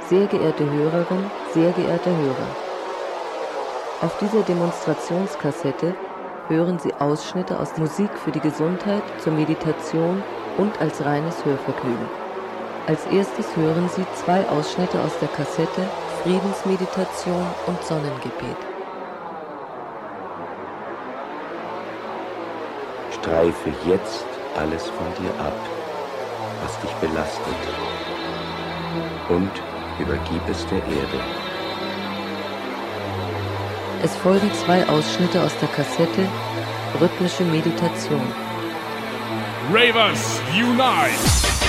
Sehr geehrte Hörerin, sehr geehrter Hörer. Auf dieser Demonstrationskassette hören Sie Ausschnitte aus Musik für die Gesundheit, zur Meditation und als reines Hörvergnügen. Als erstes hören Sie 2 Ausschnitte aus der Kassette Friedensmeditation und Sonnengebet. Streife jetzt alles von dir ab, was dich belastet, und übergib es der Erde. Es folgen 2 Ausschnitte aus der Kassette Rhythmische Meditation. Ravers Unite!